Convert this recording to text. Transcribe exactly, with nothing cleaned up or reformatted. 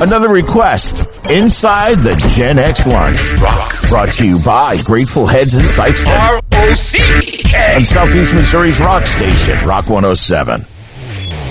Another request, Inside the Gen X Lunch. Rock. Brought to you by Grateful Heads and Sykeston. R O C K. On Southeast Missouri's Rock Station, Rock one oh seven.